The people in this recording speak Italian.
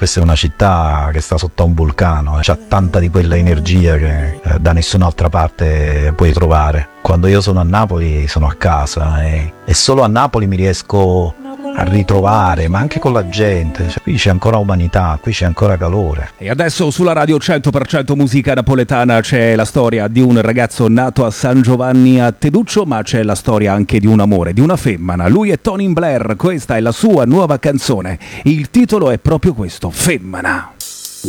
questa è una città che sta sotto a un vulcano, c'ha tanta di quella energia che da nessun'altra parte puoi trovare. Quando io sono a Napoli sono a casa e solo a Napoli mi riesco a ritrovare, ma anche con la gente, cioè, qui c'è ancora umanità, qui c'è ancora calore. E adesso sulla radio 100% musica napoletana c'è la storia di un ragazzo nato a San Giovanni a Teduccio, ma c'è la storia anche di un amore, di una femmina. Lui è Tony Blair, questa è la sua nuova canzone, il titolo è proprio questo, Femmina.